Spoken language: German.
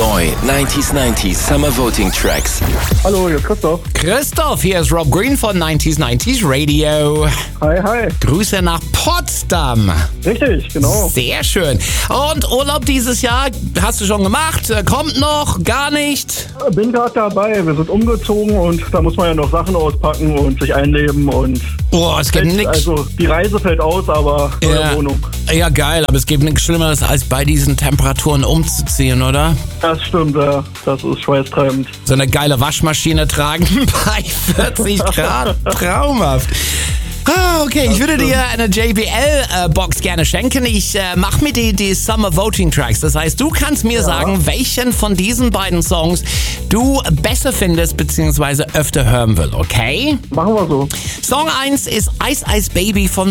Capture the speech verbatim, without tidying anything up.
Neu neunzig neunzig Summer Voting Tracks. Hallo, hier ist Christoph. Christoph, hier ist Rob Green von neunzig neunzig Radio. Hi, hi. Grüße nach Potsdam. Richtig, genau. Sehr schön. Und Urlaub dieses Jahr hast du schon gemacht? Kommt noch? Gar nicht? Bin gerade dabei. Wir sind umgezogen und da muss man ja noch Sachen auspacken und sich einleben und... Boah, es gibt nichts. Also die Reise fällt aus, aber neue Ja. Wohnung. Ja, geil, aber es gibt nichts Schlimmeres, als bei diesen Temperaturen umzuziehen, oder? Das stimmt, ja. Das ist schweißtreibend. So eine geile Waschmaschine tragen bei vierzig Grad. Traumhaft. Ah, okay, ich würde dir eine J B L-Box gerne schenken. Ich äh, mache mir die, die Summer Voting Tracks. Das heißt, du kannst mir Ja. sagen, welchen von diesen beiden Songs du besser findest bzw. öfter hören will, okay? Machen wir so. Song eins ist Ice Ice Baby von